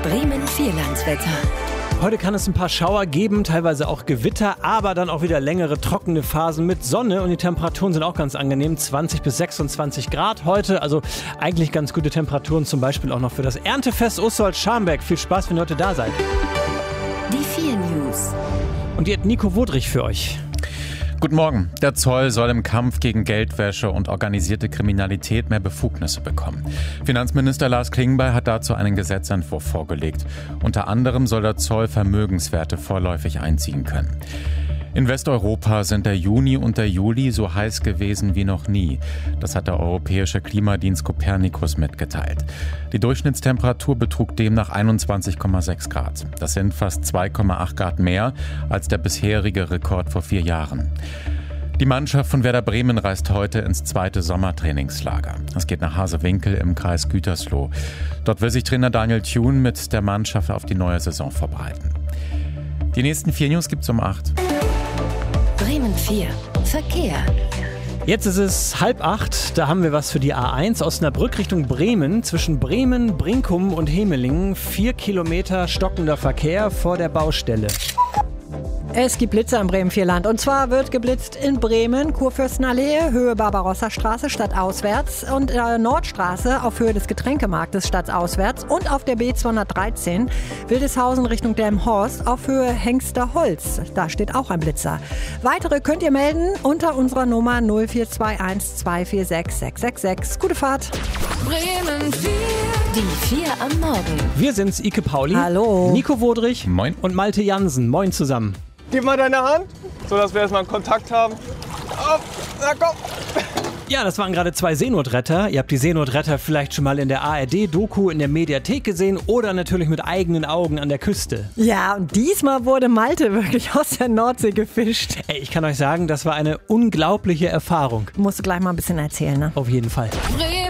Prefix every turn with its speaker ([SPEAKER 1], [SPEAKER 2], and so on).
[SPEAKER 1] Bremen-Vierlandswetter.
[SPEAKER 2] Heute kann es ein paar Schauer geben, teilweise auch Gewitter, aber dann auch wieder längere trockene Phasen mit Sonne und die Temperaturen sind auch ganz angenehm, 20 bis 26 Grad heute, also eigentlich ganz gute Temperaturen, zum Beispiel auch noch für das Erntefest Osterholz-Scharmbeck. Viel Spaß, wenn ihr heute da seid.
[SPEAKER 1] Die 4 News.
[SPEAKER 2] Und die hat Nico Wodrich für euch.
[SPEAKER 3] Guten Morgen. Der Zoll soll im Kampf gegen Geldwäsche und organisierte Kriminalität mehr Befugnisse bekommen. Finanzminister Lars Klingbeil hat dazu einen Gesetzentwurf vorgelegt. Unter anderem soll der Zoll Vermögenswerte vorläufig einziehen können. In Westeuropa sind der Juni und der Juli so heiß gewesen wie noch nie. Das hat der europäische Klimadienst Copernicus mitgeteilt. Die Durchschnittstemperatur betrug demnach 21,6 Grad. Das sind fast 2,8 Grad mehr als der bisherige Rekord vor 4 Jahren. Die Mannschaft von Werder Bremen reist heute ins 2. Sommertrainingslager. Es geht nach Hasewinkel im Kreis Gütersloh. Dort will sich Trainer Daniel Thun mit der Mannschaft auf die neue Saison vorbereiten. Die nächsten 4 News gibt's um 8.
[SPEAKER 1] Bremen 4. Verkehr.
[SPEAKER 2] Jetzt ist es 7:30, da haben wir was für die A1 Osnabrück Richtung Bremen. Zwischen Bremen, Brinkum und Hemelingen 4 Kilometer stockender Verkehr vor der Baustelle.
[SPEAKER 4] Es gibt Blitzer im Bremen-Vierland. Und zwar wird geblitzt in Bremen, Kurfürstenallee, Höhe Barbarossa-Straße stadtauswärts und Nordstraße auf Höhe des Getränkemarktes stadtauswärts und auf der B213 Wildeshausen Richtung Delmenhorst auf Höhe Hengsterholz. Da steht auch ein Blitzer. Weitere könnt ihr melden unter unserer Nummer 0421 246 666. Gute Fahrt.
[SPEAKER 1] Bremen 4. Die 4 am Morgen.
[SPEAKER 2] Wir sind's, Ike Pauli.
[SPEAKER 4] Hallo.
[SPEAKER 2] Nico Wodrich.
[SPEAKER 3] Moin.
[SPEAKER 2] Und Malte Jansen. Moin zusammen.
[SPEAKER 5] Gib mal deine Hand, sodass wir erstmal einen Kontakt haben. Auf, na komm.
[SPEAKER 2] Ja, das waren gerade 2 Seenotretter. Ihr habt die Seenotretter vielleicht schon mal in der ARD-Doku in der Mediathek gesehen oder natürlich mit eigenen Augen an der Küste.
[SPEAKER 4] Ja, und diesmal wurde Malte wirklich aus der Nordsee gefischt.
[SPEAKER 2] Ey, ich kann euch sagen, das war eine unglaubliche Erfahrung.
[SPEAKER 4] Musst du gleich mal ein bisschen erzählen, ne?
[SPEAKER 2] Auf jeden Fall.
[SPEAKER 1] Bremen